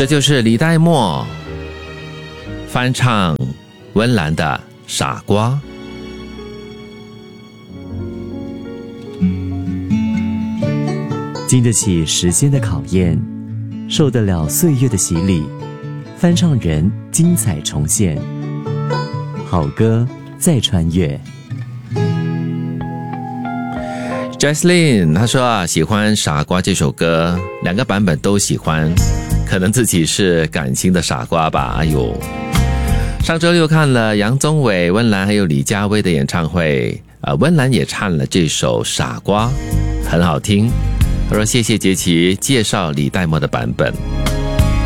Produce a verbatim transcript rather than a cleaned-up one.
这就是李代沫翻唱温岚的《傻瓜》。 经得起时间的考验，受得了岁月的洗礼，翻唱人精彩重现，好歌再穿越。 Jesslyn 他说啊，喜欢《傻瓜》这首歌，两个版本都喜欢，可能自己是感情的傻瓜吧。哎呦，上周六看了杨宗纬、温岚还有李佳薇的演唱会，呃，温岚也唱了这首《傻瓜》，很好听。他说谢谢杰奇介绍李代沫的版本。